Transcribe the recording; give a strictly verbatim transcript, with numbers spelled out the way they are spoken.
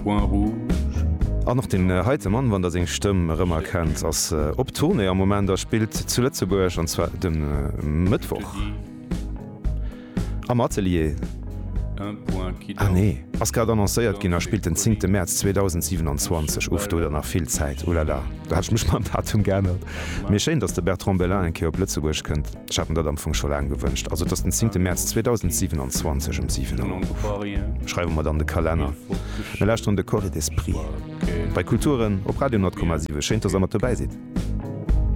An noch den äh, heite Mann, wann der seg Stëmm rëmmer kennt ass äh, op Tone am Moment der spielt zu Lützeburg an zwar den äh, Mittwoch. Am Atelier. Ah nee, as grad annoncéiert ginn er spielt den zehnten März zweitausendsiebenundzwanzig uft oder nach viel Zeit. Olala, da hat michch ma Datum gerne. Mir scheint, dats der Bertrand Belin en Ke op Lützeburg kënnt. Ich hab dat am Funk schon lang gewünscht. Also dats den zehnten März zweitausendsiebenundzwanzig um sieben Uhr. Schreiben wir dann de Kalender. Melächt an de Corps d'Esprit. Bei Kulturen op Radio null Komma sieben scheint, dass er mat dabei sieht.